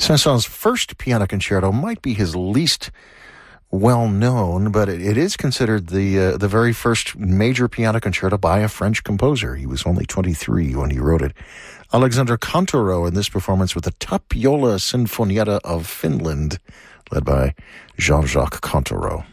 Saint-Saëns's first piano concerto might be his least well-known, but it is considered the very first major piano concerto by a French composer. He was only 23 when he wrote it. Alexander Kantorò in this performance with the Tapiola Sinfonietta of Finland, led by Jean-Jacques Kantorò.